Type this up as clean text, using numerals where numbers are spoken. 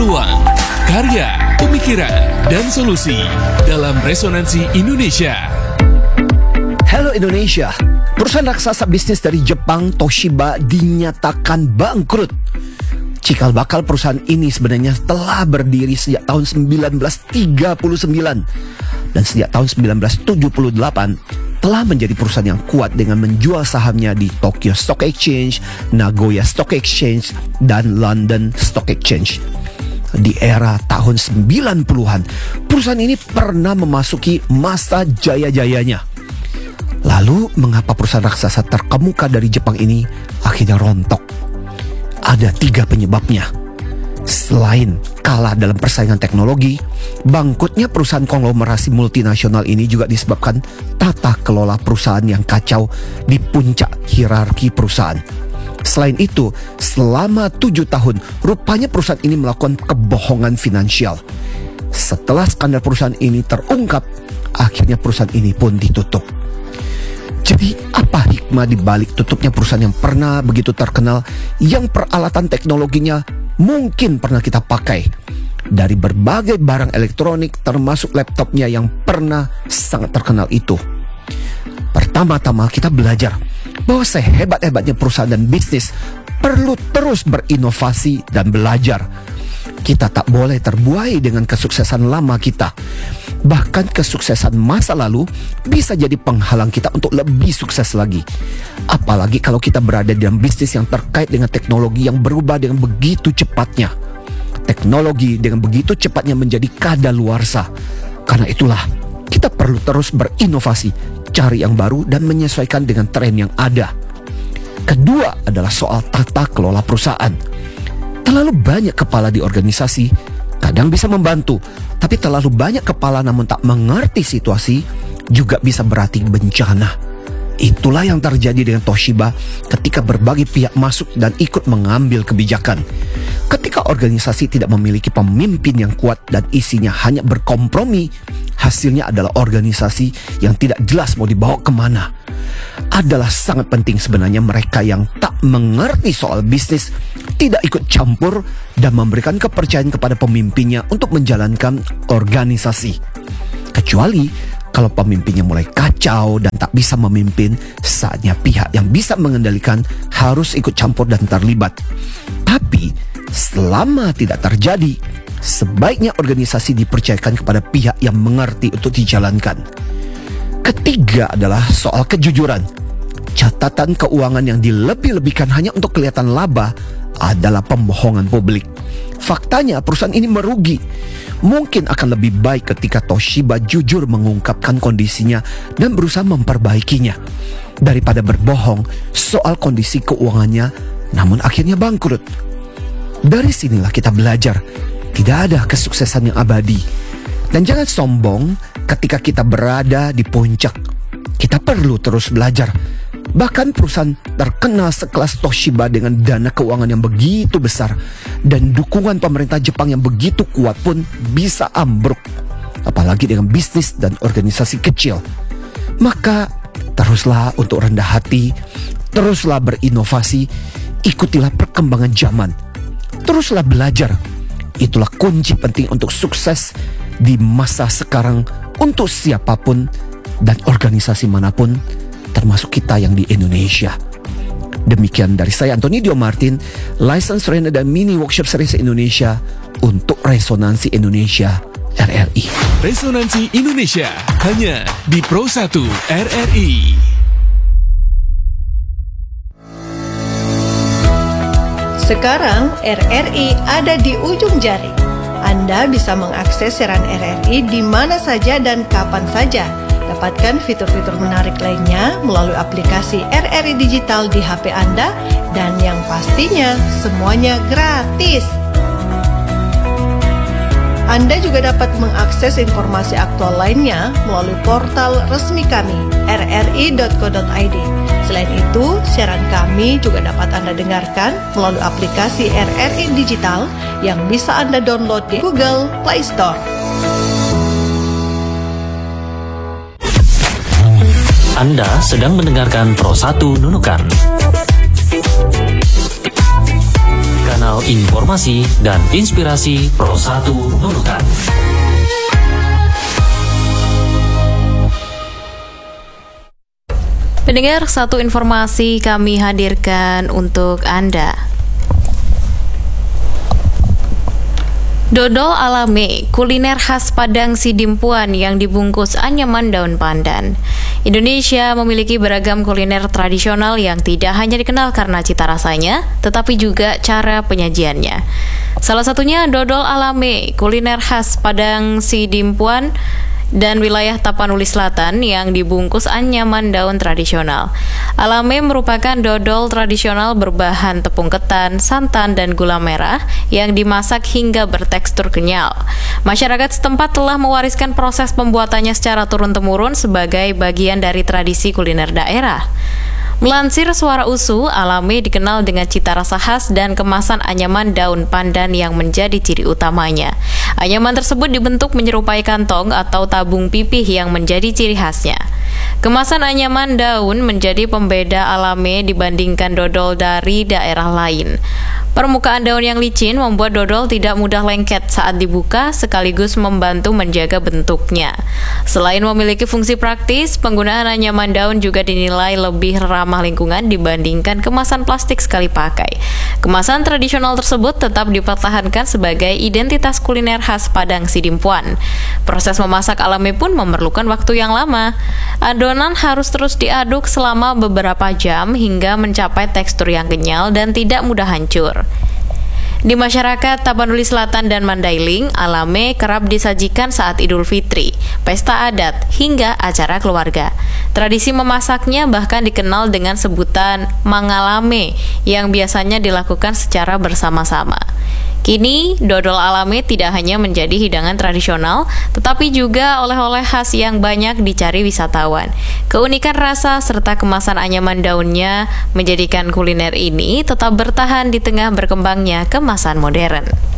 Pengetahuan, karya, pemikiran, dan solusi dalam Resonansi Indonesia. Halo Indonesia, perusahaan raksasa bisnis dari Jepang Toshiba dinyatakan bangkrut. Cikal bakal perusahaan ini sebenarnya telah berdiri sejak tahun 1939 dan sejak tahun 1978 telah menjadi perusahaan yang kuat dengan menjual sahamnya di Tokyo Stock Exchange, Nagoya Stock Exchange, dan London Stock Exchange. Di era tahun 90-an, perusahaan ini pernah memasuki masa jaya-jayanya. Lalu, mengapa perusahaan raksasa terkemuka dari Jepang ini akhirnya rontok? Ada 3 penyebabnya. Selain kalah dalam persaingan teknologi, bangkrutnya perusahaan konglomerasi multinasional ini juga disebabkan tata kelola perusahaan yang kacau di puncak hierarki perusahaan. Selain itu, selama 7 tahun, rupanya perusahaan ini melakukan kebohongan finansial. Setelah skandal perusahaan ini terungkap, akhirnya perusahaan ini pun ditutup. Jadi, apa hikmah di balik tutupnya perusahaan yang pernah begitu terkenal, yang peralatan teknologinya mungkin pernah kita pakai? Dari berbagai barang elektronik, termasuk laptopnya yang pernah sangat terkenal itu. Pertama-tama kita belajar bahwa sehebat-hebatnya perusahaan dan bisnis perlu terus berinovasi dan belajar. Kita tak boleh terbuai dengan kesuksesan lama kita. Bahkan kesuksesan masa lalu bisa jadi penghalang kita untuk lebih sukses lagi. Apalagi kalau kita berada dalam bisnis yang terkait dengan teknologi yang berubah dengan begitu cepatnya. Teknologi dengan begitu cepatnya menjadi kadaluarsa. Karena itulah, kita perlu terus berinovasi, cari yang baru dan menyesuaikan dengan tren yang ada. Kedua adalah soal tata kelola perusahaan. Terlalu banyak kepala di organisasi kadang bisa membantu, tapi terlalu banyak kepala namun tak mengerti situasi juga bisa berarti bencana. Itulah yang terjadi dengan Toshiba ketika berbagai pihak masuk dan ikut mengambil kebijakan. Ketika organisasi tidak memiliki pemimpin yang kuat dan isinya hanya berkompromi, hasilnya adalah organisasi yang tidak jelas mau dibawa kemana. Adalah sangat penting sebenarnya mereka yang tak mengerti soal bisnis tidak ikut campur dan memberikan kepercayaan kepada pemimpinnya untuk menjalankan organisasi. Kecuali kalau pemimpinnya mulai kacau dan tak bisa memimpin, saatnya pihak yang bisa mengendalikan harus ikut campur dan terlibat. Tapi selama tidak terjadi, sebaiknya organisasi dipercayakan kepada pihak yang mengerti untuk dijalankan. Ketiga adalah soal kejujuran. Catatan keuangan yang dilebih-lebihkan hanya untuk kelihatan laba adalah pembohongan publik. Faktanya perusahaan ini merugi. Mungkin akan lebih baik ketika Toshiba jujur mengungkapkan kondisinya dan berusaha memperbaikinya, daripada berbohong soal kondisi keuangannya namun akhirnya bangkrut. Dari sinilah kita belajar, tidak ada kesuksesan yang abadi. Dan jangan sombong ketika kita berada di puncak. Kita perlu terus belajar. Bahkan perusahaan terkenal sekelas Toshiba dengan dana keuangan yang begitu besar dan dukungan pemerintah Jepang yang begitu kuat pun bisa ambruk. Apalagi dengan bisnis dan organisasi kecil. Maka teruslah untuk rendah hati, teruslah berinovasi, ikutilah perkembangan zaman. Teruslah belajar. Itulah kunci penting untuk sukses di masa sekarang untuk siapapun dan organisasi manapun, termasuk kita yang di Indonesia. Demikian dari saya, Antoni Dio Martin, License Trainer dan Mini Workshop Series Indonesia untuk Resonansi Indonesia RRI. Resonansi Indonesia hanya di Pro 1 RRI. Sekarang RRI ada di ujung jari. Anda bisa mengakses siaran RRI di mana saja dan kapan saja. Dapatkan fitur-fitur menarik lainnya melalui aplikasi RRI Digital di HP Anda, dan yang pastinya semuanya gratis. Anda juga dapat mengakses informasi aktual lainnya melalui portal resmi kami, rri.co.id. Selain itu, siaran kami juga dapat Anda dengarkan melalui aplikasi RRI Digital yang bisa Anda download di Google Play Store. Anda sedang mendengarkan Pro 1 Nunukan. kanal informasi dan inspirasi Pro 1 Nunukan. Pendengar, satu informasi kami hadirkan untuk Anda. Dodol alame, kuliner khas Padang Sidimpuan yang dibungkus anyaman daun pandan. Indonesia memiliki beragam kuliner tradisional yang tidak hanya dikenal karena cita rasanya, tetapi juga cara penyajiannya. Salah satunya dodol alame, kuliner khas Padang Sidimpuan dan wilayah Tapanuli Selatan yang dibungkus anyaman daun tradisional. Alame merupakan dodol tradisional berbahan tepung ketan, santan, dan gula merah yang dimasak hingga bertekstur kenyal. Masyarakat setempat telah mewariskan proses pembuatannya secara turun-temurun sebagai bagian dari tradisi kuliner daerah. Melansir Suara USU, alame dikenal dengan cita rasa khas dan kemasan anyaman daun pandan yang menjadi ciri utamanya. Anyaman tersebut dibentuk menyerupai kantong atau tabung pipih yang menjadi ciri khasnya. Kemasan anyaman daun menjadi pembeda alame dibandingkan dodol dari daerah lain. Permukaan daun yang licin membuat dodol tidak mudah lengket saat dibuka, sekaligus membantu menjaga bentuknya. Selain memiliki fungsi praktis, penggunaan anyaman daun juga dinilai lebih ramah lingkungan dibandingkan kemasan plastik sekali pakai. Kemasan tradisional tersebut tetap dipertahankan sebagai identitas kuliner khas Padang Sidimpuan. Proses memasak alame pun memerlukan waktu yang lama. Adonan harus terus diaduk selama beberapa jam hingga mencapai tekstur yang kenyal dan tidak mudah hancur. Di masyarakat Tapanuli Selatan dan Mandailing, alame kerap disajikan saat Idul Fitri, pesta adat, hingga acara keluarga. Tradisi memasaknya bahkan dikenal dengan sebutan mangalame yang biasanya dilakukan secara bersama-sama. Kini, dodol alame tidak hanya menjadi hidangan tradisional, tetapi juga oleh-oleh khas yang banyak dicari wisatawan. Keunikan rasa serta kemasan anyaman daunnya menjadikan kuliner ini tetap bertahan di tengah berkembangnya kemasan modern.